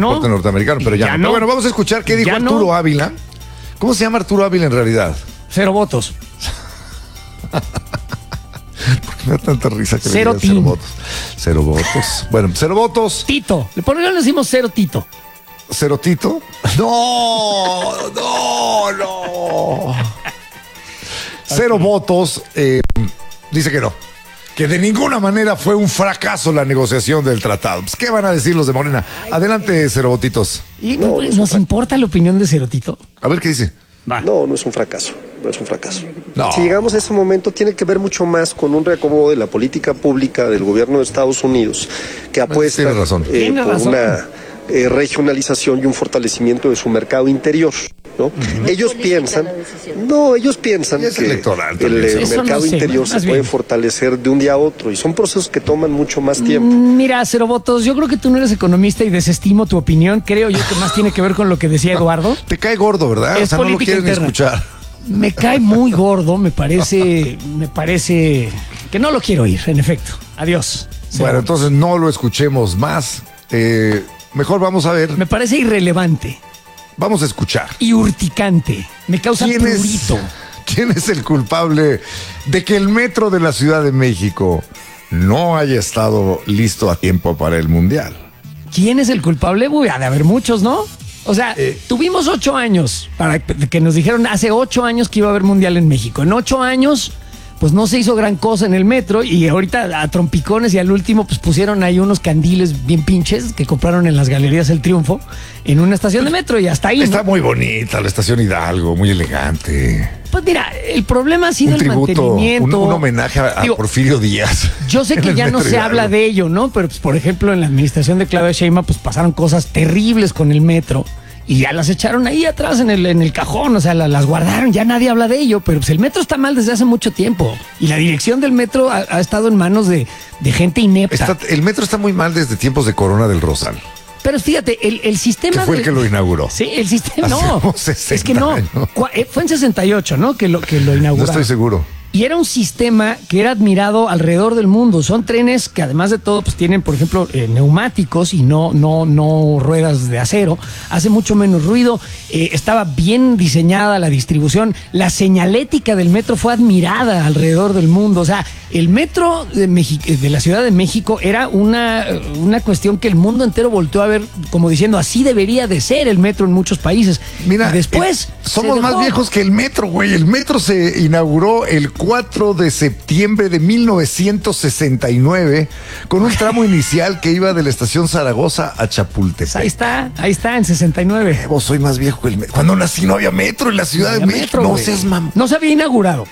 pasaporte norteamericano, pero ya no. Pero bueno, vamos a escuchar qué dijo Arturo Ávila. ¿Cómo se llama Arturo Ávila en realidad? 0 votos. Me da tanta risa que cero le digan 0 votos. 0 votos. Bueno, 0 votos. Tito. ¿Por qué no le decimos 0 Tito? 0 Tito. No. 0 votos. Dice que no. Que de ninguna manera fue un fracaso la negociación del tratado. Pues, ¿qué van a decir los de Morena? Adelante, 0 votitos. ¿Y nos importa la opinión de 0 Tito? A ver qué dice. Va. No es un fracaso. No es un fracaso. No. Si llegamos a ese momento, tiene que ver mucho más con un reacomodo de la política pública del gobierno de Estados Unidos, que apuesta por una regionalización y un fortalecimiento de su mercado interior, ¿no? Ellos piensan que el mercado interior se puede fortalecer de un día a otro, y son procesos que toman mucho más tiempo. Mira, 0 votos, yo creo que tú no eres economista y desestimo tu opinión. Creo yo que más tiene que ver con lo que decía Eduardo. Te cae gordo, ¿verdad? Es no lo quieren escuchar. Me cae muy gordo, me parece que no lo quiero oír, en efecto. Adiós. Bueno, entonces no lo escuchemos más. Mejor vamos a ver. Me parece irrelevante. Vamos a escuchar. Y urticante. Me causa prurito. ¿Quién es el culpable de que el metro de la Ciudad de México no haya estado listo a tiempo para el Mundial? ¿Quién es el culpable? Uy, ha de haber muchos, ¿no? O sea, tuvimos 8 años para que nos dijeron hace 8 años que iba a haber Mundial en México. En 8 años, pues no se hizo gran cosa en el metro, y ahorita a trompicones y al último pues pusieron ahí unos candiles bien pinches que compraron en las Galerías El Triunfo en una estación de metro, y hasta ahí. Está muy bonita la estación Hidalgo, muy elegante. Pues mira, el problema ha sido un tributo, el mantenimiento. Un homenaje a Porfirio Díaz. Yo sé que ya no se habla de ello, ¿no? Pero pues, por ejemplo, en la administración de Claudia Sheinbaum pues pasaron cosas terribles con el metro y ya las echaron ahí atrás en el cajón, o sea, las guardaron, ya nadie habla de ello, pero pues el metro está mal desde hace mucho tiempo y la dirección del metro ha estado en manos de gente inepta. El metro está muy mal desde tiempos de Corona del Rosal. Pero fíjate, el sistema... Que fue el que lo inauguró. Sí, el sistema... No, 60 es que no. años. Fue en 68, ¿no? Que lo inauguró. No estoy seguro. Y era un sistema que era admirado alrededor del mundo. Son trenes que además de todo pues tienen, por ejemplo, neumáticos y no ruedas de acero. Hace mucho menos ruido. Estaba bien diseñada la distribución. La señalética del metro fue admirada alrededor del mundo. O sea, el metro de la Ciudad de México era una cuestión que el mundo entero volteó a ver como diciendo, así debería de ser el metro en muchos países. Mira, y después somos más viejos que el metro, güey. El metro se inauguró el 4 de septiembre de 1969 con un tramo inicial que iba de la estación Zaragoza a Chapultepec. Ahí está, en 69. Vos soy más viejo que el metro. Cuando nací no había metro en la Ciudad de México. No seas mamá. No se había inaugurado.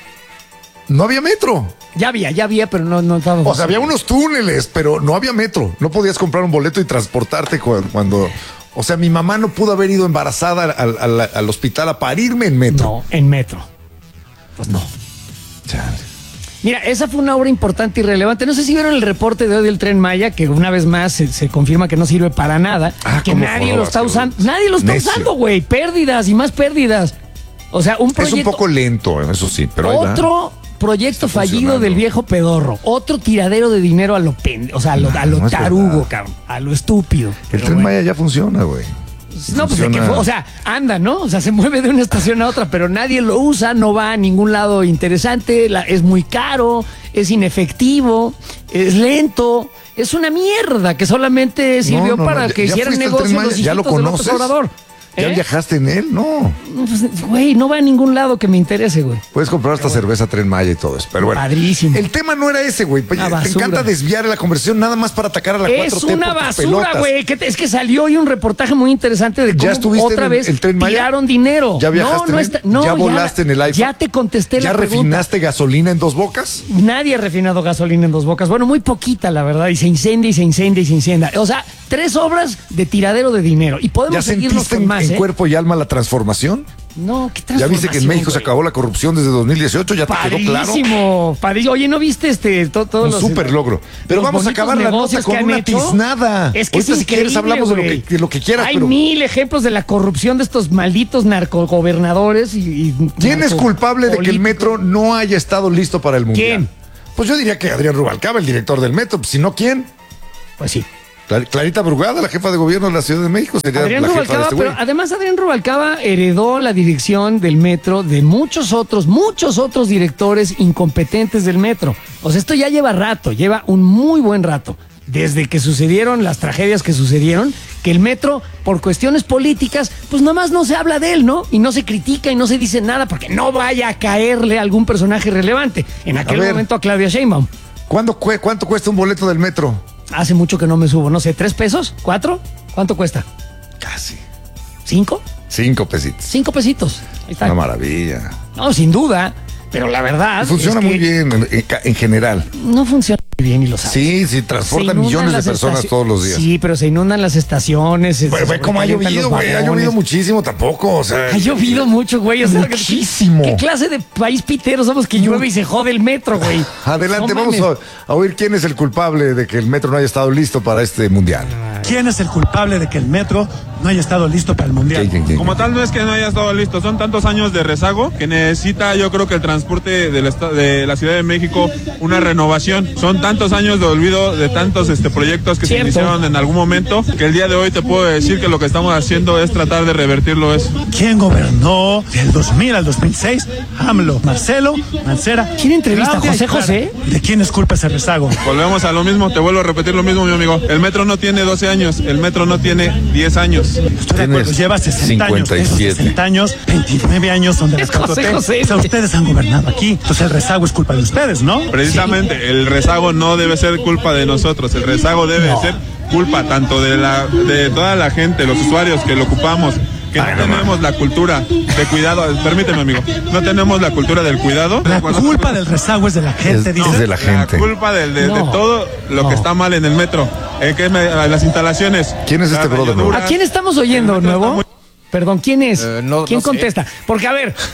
No había metro. Ya había, pero no estaba. O sea, había unos túneles, pero no había metro. No podías comprar un boleto y transportarte cuando... O sea, mi mamá no pudo haber ido embarazada al hospital a parirme en metro. No, en metro. Pues no. Chale. Mira, esa fue una obra importante y relevante. No sé si vieron el reporte de hoy del Tren Maya, que una vez más se confirma que no sirve para nada, que nadie lo está usando. Nadie lo está usando, güey. Pérdidas y más pérdidas. O sea, un proyecto... Es un poco lento, eso sí, pero otro proyecto fallido del viejo pedorro. Otro tiradero de dinero a lo o sea, a lo tarugo, cabrón. A lo estúpido. El Tren Maya ya funciona, güey. No, pues o sea, anda, ¿no? O sea, se mueve de una estación a otra, pero nadie lo usa, no va a ningún lado interesante, es muy caro, es inefectivo, es lento, es una mierda que solamente sirvió para que hicieran negocio los ¿Ya lo conoces? ¿Ya viajaste en él? No. Pues, güey, no va a ningún lado que me interese, güey. Puedes comprar hasta cerveza Tren Maya y todo eso. Pero bueno. Padrísimo. El tema no era ese, güey. Te encanta desviar la conversación nada más para atacar a la 4T. Es una basura, güey. Es que salió hoy un reportaje muy interesante de cómo otra vez tiraron dinero. ¿Ya viajaste ¿Ya volaste en el iPhone? Ya te contesté la pregunta. ¿Ya refinaste gasolina en Dos Bocas? Nadie ha refinado gasolina en Dos Bocas. Bueno, muy poquita, la verdad. Y se incendia y se incendia y se incendia. O sea, 3 obras de tiradero de dinero. Y podemos seguirnos con más, en cuerpo y alma la transformación? No, ¿qué transformación? ¿Ya viste que en México se acabó la corrupción desde 2018? ¿Ya te quedó claro? Padrísimo. Oye, ¿no viste todo un súper logro. Pero vamos a acabar la nota con una tiznada. Es que ahorita, si quieres, hablamos de lo que quieras. Hay 1000 ejemplos de la corrupción de estos malditos narcogobernadores ¿Quién es culpable de que el metro no haya estado listo para el Mundial? ¿Quién? Pues yo diría que Adrián Rubalcaba, el director del metro. Pues, si no, ¿quién? Pues sí. Clarita Brugada, la jefa de gobierno de la Ciudad de México, sería Adrián la jefa Rubalcaba, de este güey. pero además Adrián Rubalcaba heredó la dirección del metro de muchos otros directores incompetentes del metro. O sea, esto ya lleva rato, lleva un muy buen rato. Desde que sucedieron las tragedias que sucedieron, que el metro, por cuestiones políticas, pues nomás no se habla de él, ¿no? Y no se critica y no se dice nada porque no vaya a caerle a algún personaje relevante. En aquel momento a Claudia Sheinbaum. ¿Cuánto cuesta un boleto del metro? Hace mucho que no me subo, no sé, ¿3 pesos? ¿4? ¿Cuánto cuesta? Casi. ¿5? 5 pesitos. 5 pesitos. Ahí está. Una maravilla. No, sin duda, pero la verdad funciona muy bien en general. No funciona muy bien y lo sabes. Sí, transporta millones de personas todos los días. Sí, pero se inundan las estaciones. Pero ¿cómo ha llovido, güey? Ha llovido muchísimo tampoco, o sea. Ha llovido mucho, güey. O sea, muchísimo. ¿Qué clase de país pitero somos que llueve y se jode el metro, güey? Adelante, vamos a oír quién es el culpable de que el metro no haya estado listo para este mundial. ¿Quién es el culpable de que el metro no haya estado listo para el mundial? ¿Quién? Como tal, no es que no haya estado listo, son tantos años de rezago que necesita, yo creo que el transporte de la Ciudad de México una renovación. Son tantos años de olvido de tantos proyectos que se iniciaron en algún momento, que el día de hoy te puedo decir que lo que estamos haciendo es tratar de revertirlo eso. ¿Quién gobernó del 2000 al 2006? AMLO, Marcelo, Mancera. ¿Quién entrevista? Claudia ¿José? ¿De quién es culpa ese rezago? Volvemos a lo mismo, te vuelvo a repetir lo mismo, mi amigo. El metro no tiene 12 años, el metro no tiene 10 años. Estoy de acuerdo, lleva 60 años. 60 años, 29 años donde la José. O sea, ustedes han gobernado aquí. Entonces el rezago es culpa de ustedes, ¿no? Precisamente, el rezago no debe ser culpa de nosotros, el rezago debe ser culpa tanto de toda la gente, los usuarios que lo ocupamos, que no tenemos la cultura de cuidado. Permíteme, amigo, no tenemos la cultura del cuidado. La culpa del rezago es de la gente, es de la gente. La culpa de todo lo que está mal en el metro, las instalaciones. ¿Quién es este brother? ¿A quién estamos oyendo, nuevo? Perdón, ¿quién es? ¿Quién contesta? Porque, a ver,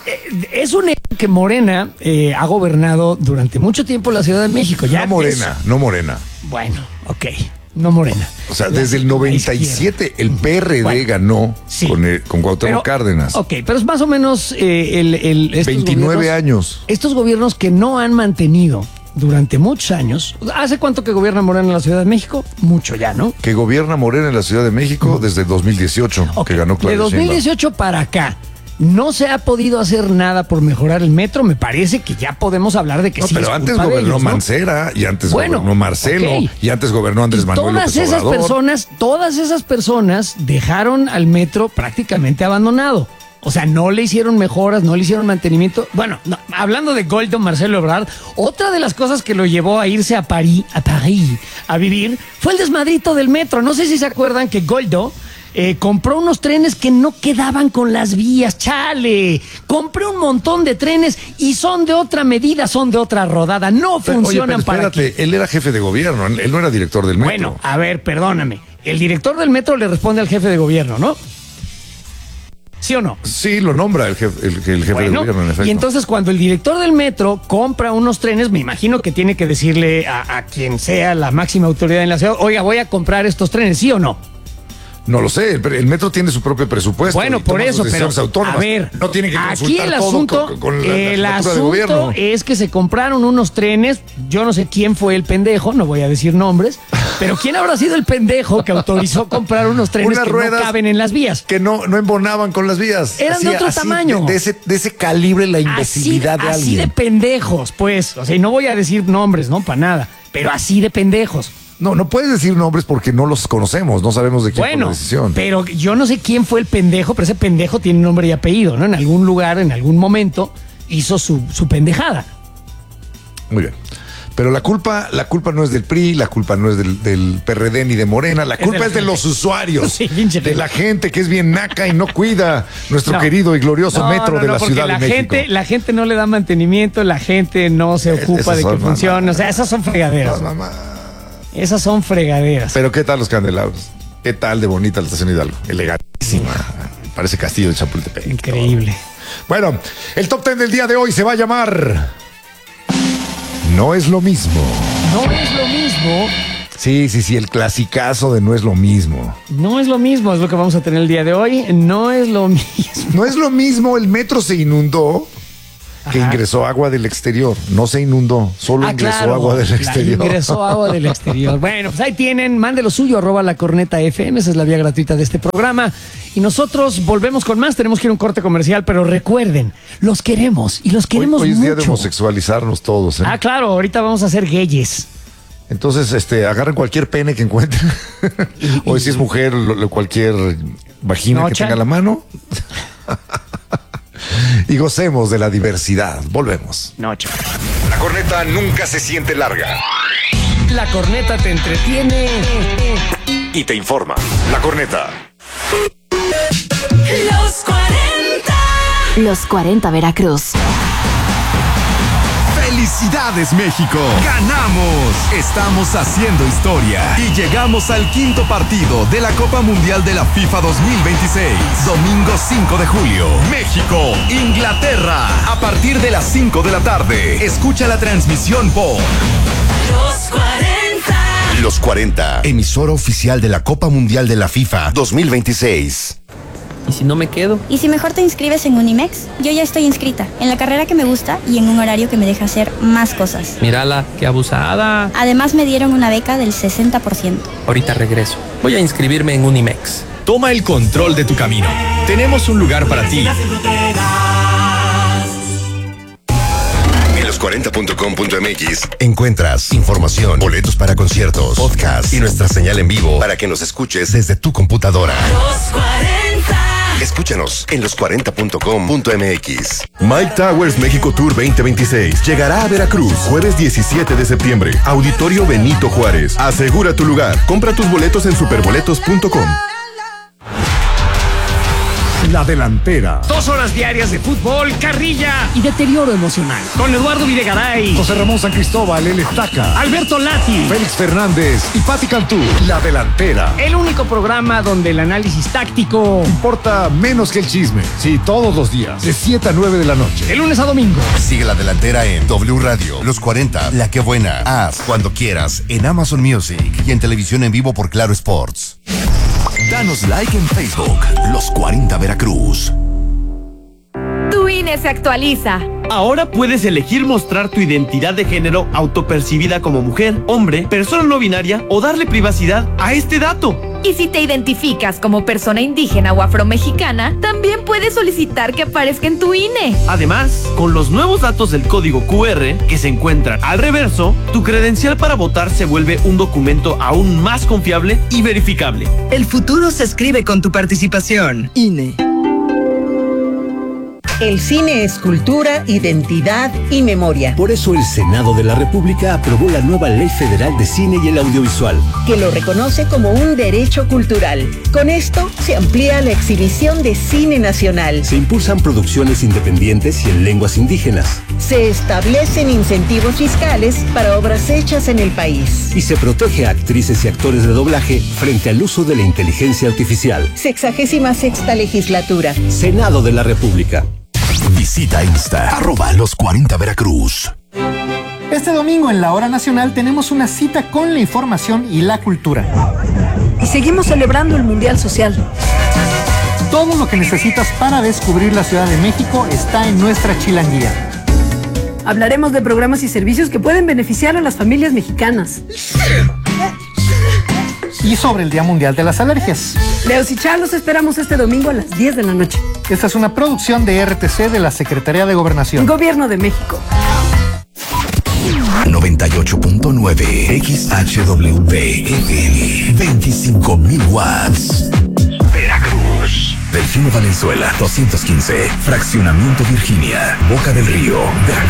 es un hecho que Morena ha gobernado durante mucho tiempo la Ciudad de México. Ya No Morena. Bueno, ok. No Morena. O sea, desde el 97 el PRD ganó con Cuauhtémoc Cárdenas. Ok, pero es más o menos estos 29 años. Estos gobiernos que no han mantenido durante muchos años. ¿Hace cuánto que gobierna Morena en la Ciudad de México? Mucho ya, ¿no? Que gobierna Morena en la Ciudad de México desde el 2018, que ganó Claudia Sheinbaum. De 2018 para acá. No se ha podido hacer nada por mejorar el metro. Me parece que ya podemos hablar de que sí. Pero antes gobernó Mancera, y antes gobernó Marcelo, y antes gobernó Andrés Manuel López Obrador. Todas esas personas dejaron al metro prácticamente abandonado. O sea, no le hicieron mejoras, no le hicieron mantenimiento. Bueno, hablando de Goldo, Marcelo Ebrard, otra de las cosas que lo llevó a irse a París a vivir fue el desmadrito del metro. No sé si se acuerdan que Goldo compró unos trenes que no quedaban con las vías, chale. Compré un montón de trenes y son de otra medida, son de otra rodada, no funcionan para aquí. Él era jefe de gobierno, él no era director del metro. Bueno, a ver, perdóname. El director del metro le responde al jefe de gobierno, ¿no? ¿Sí o no? Sí, lo nombra el jefe de gobierno, en efecto. Y entonces cuando el director del metro compra unos trenes, me imagino que tiene que decirle a quien sea la máxima autoridad en la ciudad, oiga, voy a comprar estos trenes, ¿sí o no? No lo sé, el metro tiene su propio presupuesto. Bueno, por eso, pero autónomas. A ver, no tiene que aquí el asunto, todo con la el jefatura de gobierno. asunto es que se compraron unos trenes. Yo no sé quién fue el pendejo, no voy a decir nombres, pero quién habrá sido el pendejo que autorizó comprar unos trenes que no caben en las vías, que no embonaban con las vías. Eran de otro tamaño, de ese calibre, la imbecilidad de alguien. Así de pendejos, pues. O sea, y no voy a decir nombres, no para nada, pero así de pendejos. No puedes decir nombres porque no los conocemos, no sabemos de quién fue la decisión. Pero yo no sé quién fue el pendejo, pero ese pendejo tiene nombre y apellido, ¿no? En algún lugar, en algún momento, hizo su pendejada. Muy bien. Pero la culpa no es del PRI, la culpa no es del PRD ni de Morena, la culpa es de los usuarios, de la gente que es bien naca y no cuida nuestro querido y glorioso metro de la Ciudad de México. La gente no le da mantenimiento, la gente no se ocupa de que funcione. O sea, esas son fregaderas. Esas son fregaderas. Pero ¿qué tal los candelabros? ¿Qué tal de bonita la estación Hidalgo? Elegantísima. Parece castillo de Chapultepec. Increíble. Bueno, el top 10 del día de hoy se va a llamar No es lo mismo. No es lo mismo. Sí, el clasicazo de No es lo mismo. No es lo mismo, es lo que vamos a tener el día de hoy. No es lo mismo. No es lo mismo, el metro se inundó que ingresó agua del exterior, no se inundó, solo ingresó agua del exterior. Ingresó agua del exterior. Bueno, pues ahí tienen, mande lo suyo, @lacorneta.fm, esa es la vía gratuita de este programa. Y nosotros volvemos con más, tenemos que ir a un corte comercial, pero recuerden, los queremos y los queremos hoy es mucho. día de homosexualizarnos todos, ¿eh? Ah, claro, ahorita vamos a ser gayes. Entonces, agarren cualquier pene que encuentren. O si es mujer, cualquier vagina que tenga a la mano. Y gocemos de la diversidad. Volvemos. Noche. La corneta nunca se siente larga. La corneta te entretiene Y te informa. La corneta. Los 40. Los 40 Veracruz. ¡Felicidades, México! ¡Ganamos! Estamos haciendo historia y llegamos al 5º partido de la Copa Mundial de la FIFA 2026. Domingo 5 de julio. México, Inglaterra. A partir de las 5 de la tarde. Escucha la transmisión por Los 40. Los 40. Emisora oficial de la Copa Mundial de la FIFA 2026. ¿Y si no me quedo? ¿Y si mejor te inscribes en Unimex? Yo ya estoy inscrita, en la carrera que me gusta y en un horario que me deja hacer más cosas. Mírala, qué abusada. Además me dieron una beca del 60%. Ahorita regreso. Voy a inscribirme en Unimex. Toma el control de tu camino. Tenemos un lugar para ti. En los40.com.mx encuentras información, boletos para conciertos, podcast y nuestra señal en vivo para que nos escuches desde tu computadora. Los 40. Escúchanos en los40.com.mx. Mike Towers México Tour 2026 llegará a Veracruz jueves 17 de septiembre. Auditorio Benito Juárez. Asegura tu lugar. Compra tus boletos en superboletos.com. La delantera. 2 horas diarias de fútbol, carrilla y deterioro emocional. Con Eduardo Videgaray, José Ramón San Cristóbal, el Estaca, Alberto Lati, Félix Fernández y Pati Cantú. La delantera. el único programa donde el análisis táctico Importa menos que el chisme. Sí, todos los días, de 7 a 9 de la noche. de lunes a domingo. Sigue La Delantera en W Radio, Los 40, La Que Buena. Haz cuando quieras en Amazon Music y en televisión en vivo por Claro Sports. Danos like en Facebook, Los 40 Veracruz. Tu INE se actualiza. Ahora puedes elegir mostrar tu identidad de género autopercibida como mujer, hombre, persona no binaria o darle privacidad a este dato. Y si te identificas como persona indígena o afromexicana, también puedes solicitar que aparezca en tu INE. Además, con los nuevos datos del código QR que se encuentran al reverso, tu credencial para votar se vuelve un documento aún más confiable y verificable. El futuro se escribe con tu participación. INE. El cine es cultura, identidad y memoria. Por eso el Senado de la República aprobó la nueva Ley Federal de Cine y el Audiovisual, que lo reconoce como un derecho cultural. Con esto se amplía la exhibición de cine nacional. Se impulsan producciones independientes y en lenguas indígenas. Se establecen incentivos fiscales para obras hechas en el país. Y se protege a actrices y actores de doblaje frente al uso de la inteligencia artificial. 66ª legislatura. Senado de la República. Visita Insta, @los40 Veracruz. Este domingo en la Hora Nacional tenemos una cita con la información y la cultura. Y seguimos celebrando el Mundial Social. Todo lo que necesitas para descubrir la Ciudad de México está en nuestra chilanguía. Hablaremos de programas y servicios que pueden beneficiar a las familias mexicanas. Y sobre el Día Mundial de las Alergias. Leos y Charlos esperamos este domingo a las 10 de la noche. Esta es una producción de RTC de la Secretaría de Gobernación. Gobierno de México. 98.9 XHWPFM 25.000 watts. Veracruz. Delfino Valenzuela 215. Fraccionamiento Virginia. Boca del Río. Veracruz.